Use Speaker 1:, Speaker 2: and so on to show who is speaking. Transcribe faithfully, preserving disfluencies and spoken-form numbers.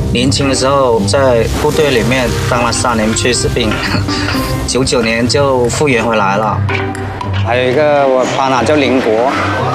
Speaker 1: 年轻的时候在部队里面当了三年炊事兵，九九年就复员回来了。还有一个我 partner 叫林国，